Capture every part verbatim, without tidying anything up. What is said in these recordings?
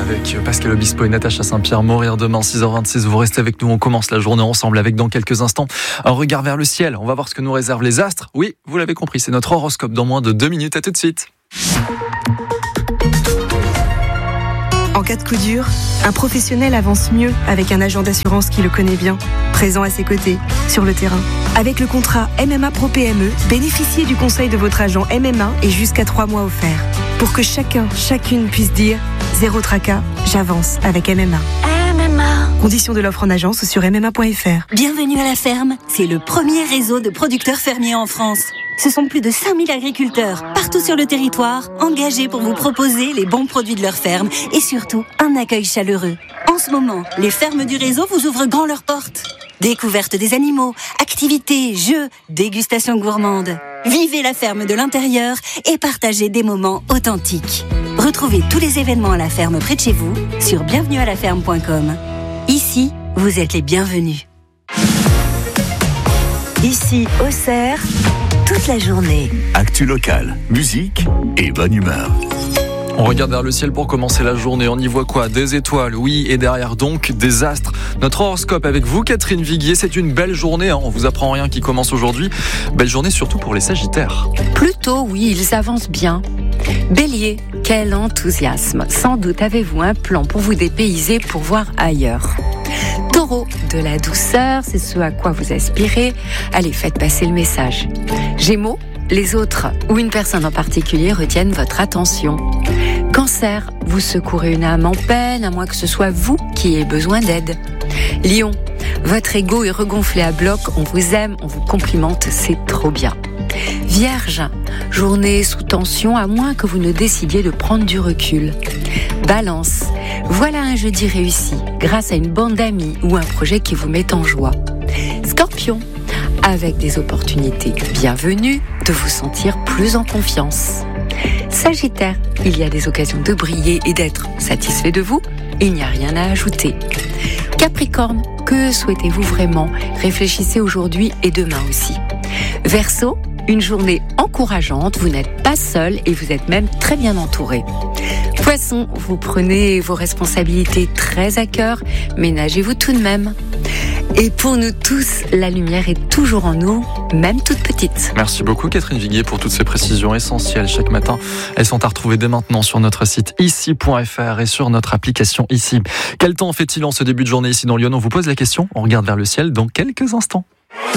avec Pascal Obispo et Natacha Saint-Pierre. Mourir demain, six heures vingt-six. Vous restez avec nous. On commence la journée ensemble avec dans quelques instants un regard vers le ciel. On va voir ce que nous réservent les astres. Oui, vous l'avez compris, c'est notre horoscope dans moins de deux minutes. À tout de suite. En cas de coup dur, un professionnel avance mieux avec un agent d'assurance qui le connaît bien, présent à ses côtés, sur le terrain. Avec le contrat M M A Pro P M E, bénéficiez du conseil de votre agent M M A et jusqu'à trois mois offerts. Pour que chacun, chacune puisse dire « Zéro tracas, j'avance avec M M A ». M M A. Conditions de l'offre en agence sur m m a point f r. Bienvenue à la ferme. C'est le premier réseau de producteurs fermiers en France. Ce sont plus de cinq mille agriculteurs, partout sur le territoire, engagés pour vous proposer les bons produits de leur ferme et surtout un accueil chaleureux. En ce moment, les fermes du réseau vous ouvrent grand leurs portes. Découverte des animaux, activités, jeux, dégustation gourmande. Vivez la ferme de l'intérieur et partagez des moments authentiques. Retrouvez tous les événements à la ferme près de chez vous sur bienvenue à la ferme point com. Ici, vous êtes les bienvenus. Ici, Auxerre, toute la journée. Actu locale, musique et bonne humeur. On regarde vers le ciel pour commencer la journée. On y voit quoi? Des étoiles, oui, et derrière donc des astres. Notre horoscope avec vous, Catherine Viguier, c'est une belle journée. Hein. On vous apprend rien qui commence aujourd'hui. Belle journée surtout pour les Sagittaires. Plutôt, oui, ils avancent bien. Bélier, quel enthousiasme. Sans doute avez-vous un plan pour vous dépayser, pour voir ailleurs. Taureau, de la douceur, c'est ce à quoi vous aspirez. Allez, faites passer le message. Gémeaux, les autres ou une personne en particulier retiennent votre attention. Cancer, vous secourez une âme en peine, à moins que ce soit vous qui ayez besoin d'aide. Lion, votre ego est regonflé à bloc, on vous aime, on vous complimente, c'est trop bien. Vierge, journée sous tension, à moins que vous ne décidiez de prendre du recul. Balance, voilà un jeudi réussi, grâce à une bande d'amis ou un projet qui vous met en joie. Scorpion, avec des opportunités bienvenues de vous sentir plus en confiance. Sagittaire, il y a des occasions de briller et d'être satisfait de vous, il n'y a rien à ajouter. Capricorne, que souhaitez-vous vraiment? Réfléchissez aujourd'hui et demain aussi. Verseau, une journée encourageante, vous n'êtes pas seul et vous êtes même très bien entouré. Poisson, vous prenez vos responsabilités très à cœur, ménagez-vous tout de même. Et pour nous tous, la lumière est toujours en nous, même toute petite. Merci beaucoup Catherine Viguier pour toutes ces précisions essentielles chaque matin. Elles sont à retrouver dès maintenant sur notre site ici point f r et sur notre application Ici. Quel temps fait-il en ce début de journée ici dans Lyon? On vous pose la question, on regarde vers le ciel dans quelques instants.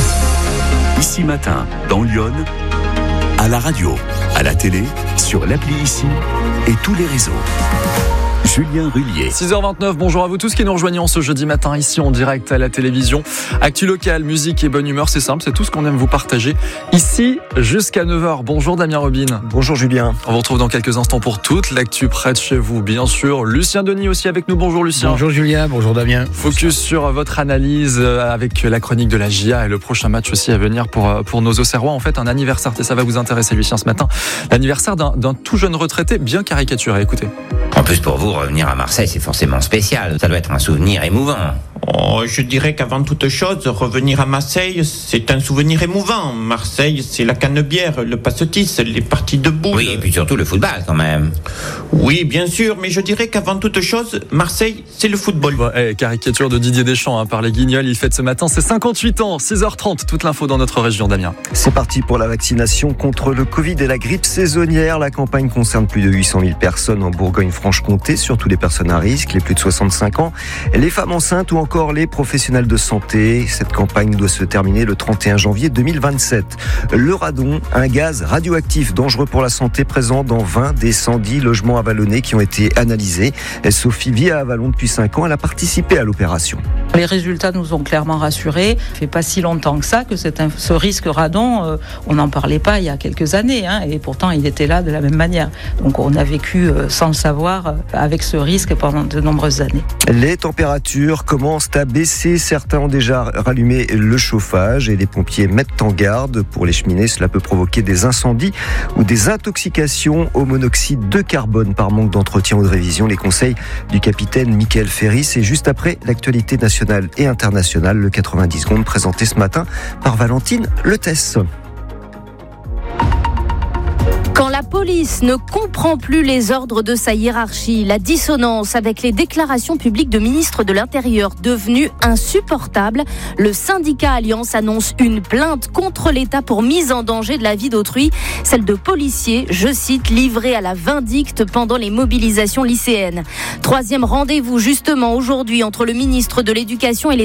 Ici matin, dans Lyon, à la radio, à la télé, sur l'appli Ici et tous les réseaux. Julien Rullier. six heures vingt-neuf, bonjour à vous tous qui nous rejoignent ce jeudi matin ici en direct à la télévision. Actu locale, musique et bonne humeur, c'est simple, c'est tout ce qu'on aime vous partager ici jusqu'à neuf heures. Bonjour Damien Robin. Bonjour Julien. On vous retrouve dans quelques instants pour toute l'actu près de chez vous, bien sûr. Lucien Denis aussi avec nous, bonjour Lucien. Bonjour Julien, bonjour Damien. Focus sur votre analyse avec la chronique de la J A et le prochain match aussi à venir pour, pour nos Auxerrois. En fait, un anniversaire, ça va vous intéresser Lucien ce matin. L'anniversaire d'un, d'un tout jeune retraité bien caricaturé, écoutez. En plus, pour vous, revenir à Marseille, c'est forcément spécial. Ça doit être un souvenir émouvant. Oh, je dirais qu'avant toute chose, revenir à Marseille, c'est un souvenir émouvant. Marseille, c'est la canebière, le passetis, les parties de boules. Oui, et puis surtout le football, quand même. Oui, bien sûr, mais je dirais qu'avant toute chose, Marseille, c'est le football. Bon, hey, caricature de Didier Deschamps hein, par les Guignols. Il fête ce matin ses cinquante-huit ans, six heures trente. Toute l'info dans notre région, Damien. C'est parti pour la vaccination contre le Covid et la grippe saisonnière. La campagne concerne plus de huit cent mille personnes en Bourgogne-Franche-Comté, surtout les personnes à risque, les plus de soixante-cinq ans, les femmes enceintes ou encore les professionnels de santé. Cette campagne doit se terminer le trente et un janvier deux mille vingt-sept. Le radon, un gaz radioactif dangereux pour la santé présent dans vingt des cent dix logements avalonnés qui ont été analysés. Sophie vit à Avalon depuis cinq ans. Elle a participé à l'opération. Les résultats nous ont clairement rassurés. Ça fait pas si longtemps que ça que c'est un, ce risque radon, euh, on n'en parlait pas il y a quelques années, hein, et pourtant il était là de la même manière. Donc on a vécu euh, sans le savoir euh, avec ce risque pendant de nombreuses années. Les températures commencent à baisser. Certains ont déjà rallumé le chauffage et les pompiers mettent en garde. Pour les cheminées, cela peut provoquer des incendies ou des intoxications au monoxyde de carbone par manque d'entretien ou de révision. Les conseils du capitaine Michael Ferry, c'est juste après l'actualité nationale et internationale, le quatre-vingt-dix secondes présenté ce matin par Valentine Letesse. Quand la police ne comprend plus les ordres de sa hiérarchie, la dissonance avec les déclarations publiques de ministres de l'Intérieur devenues insupportables, le syndicat Alliance annonce une plainte contre l'État pour mise en danger de la vie d'autrui, celle de policiers, je cite, livrés à la vindicte pendant les mobilisations lycéennes. Troisième rendez-vous justement aujourd'hui entre le ministre de l'Éducation et les